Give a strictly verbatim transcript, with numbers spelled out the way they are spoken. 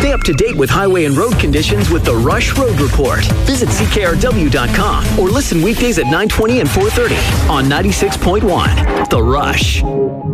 Stay up to date with highway and road conditions with the Rush Road Report. Visit C K R W dot com or listen weekdays at nine twenty and four thirty on ninety-six point one. The Rush.